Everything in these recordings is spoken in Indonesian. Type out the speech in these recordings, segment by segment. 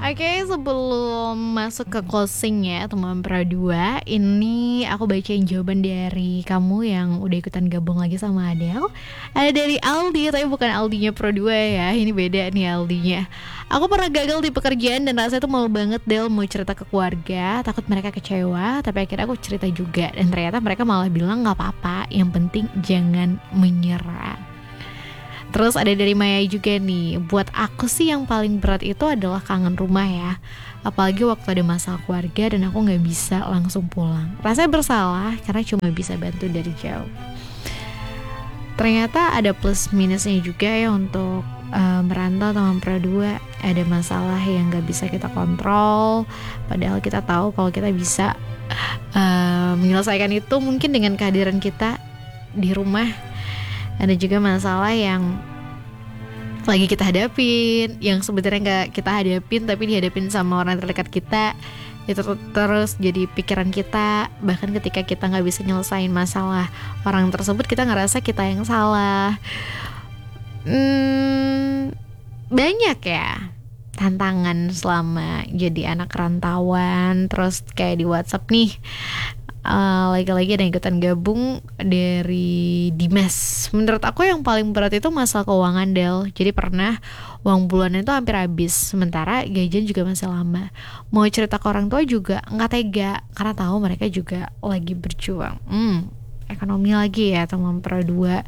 Oke, sebelum masuk ke closing ya teman Pro 2, ini aku bacain jawaban dari kamu yang udah ikutan gabung lagi sama Adele. Ada dari Aldi, tapi bukan Aldinya Pro 2 ya, ini beda nih Aldinya. Aku pernah gagal di pekerjaan dan rasanya tuh malu banget Del mau cerita ke keluarga, takut mereka kecewa, tapi akhirnya aku cerita juga. Dan ternyata mereka malah bilang gak apa-apa, yang penting jangan menyerah. Terus ada dari Maya juga nih, buat aku sih yang paling berat itu adalah kangen rumah ya. Apalagi waktu ada masalah keluarga dan aku gak bisa langsung pulang. Rasanya bersalah karena cuma bisa bantu dari jauh. Ternyata ada plus minusnya juga ya untuk merantau teman Pro 2. Ada masalah yang gak bisa kita kontrol, padahal kita tahu kalau kita bisa menyelesaikan itu mungkin dengan kehadiran kita di rumah. Ada juga masalah yang lagi kita hadapin, yang sebenarnya gak kita hadapin tapi dihadapin sama orang terdekat kita. Itu terus jadi pikiran kita. Bahkan ketika kita gak bisa nyelesain masalah orang tersebut, kita ngerasa kita yang salah. Banyak ya tantangan selama jadi anak rantauan. Terus kayak di WhatsApp nih, lagi-lagi ada yang ikutan gabung dari Dimas. Menurut aku yang paling berat itu masalah keuangan Del. Jadi pernah uang bulanan itu hampir habis, sementara gajian juga masih lama. Mau cerita ke orang tua juga nggak tega karena tahu mereka juga lagi berjuang. Ekonomi lagi ya teman Pro 2.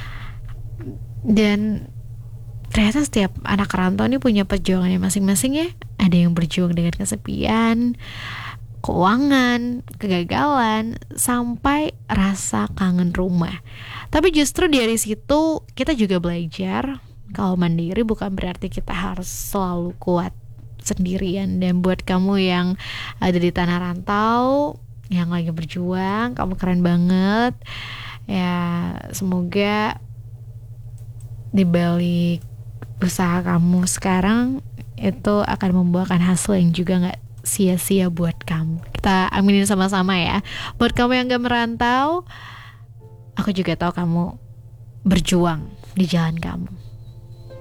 Dan ternyata setiap anak rantau ini punya perjuangannya masing-masing ya. Ada yang berjuang dengan kesepian, keuangan, kegagalan, sampai rasa kangen rumah. Tapi justru dari situ kita juga belajar kalau mandiri bukan berarti kita harus selalu kuat sendirian. Dan buat kamu yang ada di tanah rantau, yang lagi berjuang, kamu keren banget. Ya, semoga dibalik usaha kamu sekarang itu akan membuahkan hasil yang juga gak sia-sia buat kamu. Kita aminin sama-sama ya. Buat kamu yang gak merantau, aku juga tahu kamu berjuang di jalan kamu.